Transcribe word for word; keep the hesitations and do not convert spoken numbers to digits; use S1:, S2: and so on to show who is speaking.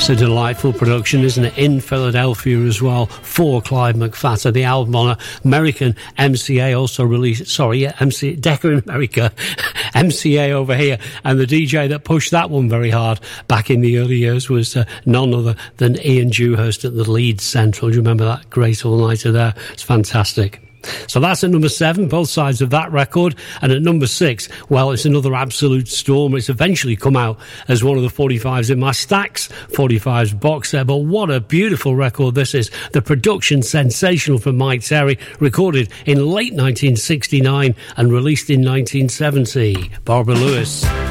S1: It's a delightful production, isn't it? In Philadelphia as well, for Clive McFatter. The album on American M C A also released, sorry, yeah, M C A, Decca in America, M C A over here. And the D J that pushed that one very hard back in the early years was uh, none other than Ian Dewhurst at the Leeds Central. Do you remember that great all-nighter there? It's fantastic. So that's at number seven, both sides of that record. And at number six, well, it's another absolute storm. It's eventually come out as one of the forty-fives in my Stax forty-fives box set. But what a beautiful record this is. The production sensational from Mike Terry, recorded in late nineteen sixty-nine and released in nineteen seventy. Barbara Lewis.